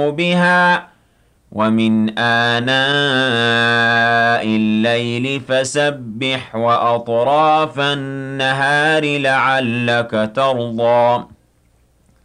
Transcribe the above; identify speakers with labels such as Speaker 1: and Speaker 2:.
Speaker 1: بها ومن آناء الليل فسبح وأطراف النهار لعلك ترضى